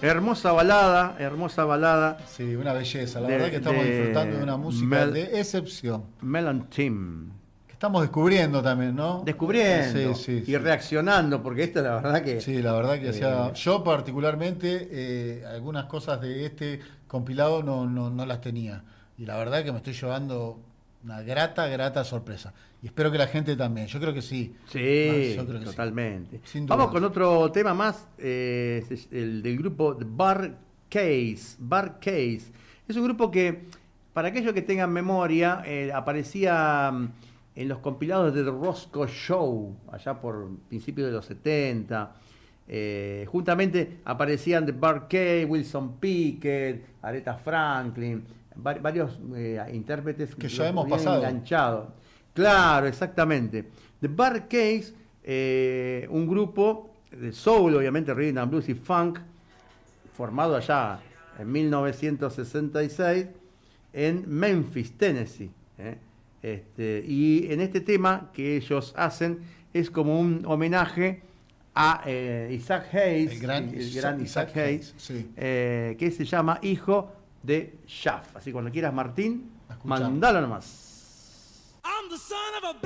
Hermosa balada, hermosa balada. Sí, una belleza. La verdad que estamos disfrutando de una música de excepción. Melon Team. Que estamos descubriendo también, ¿no? Descubriendo sí. y reaccionando, porque esto la verdad que... Sí, la verdad que yo particularmente algunas cosas de este compilado no las tenía. Y la verdad que me estoy llevando una grata sorpresa. Y espero que la gente también. Yo creo que sí. Sí, yo creo que totalmente. Sí. Sin duda. Vamos con otro tema más, el del grupo Bar Case. Bar Case. Es un grupo que, para aquellos que tengan memoria, aparecía en los compilados de The Roscoe Show, allá por principios de los 70. Juntamente aparecían The Bar Case, Wilson Pickett, Aretha Franklin, varios intérpretes que ya hemos pasado. Enganchados. Claro, exactamente. The Bar Case, un grupo de soul, obviamente, rhythm and blues y funk, formado allá en 1966 en Memphis, Tennessee. Y en este tema que ellos hacen es como un homenaje a Isaac Hayes, el gran Isaac Hayes, sí. Que se llama Hijo de Shaft. Así cuando quieras, Martín, mandalo nomás. I'm the son of a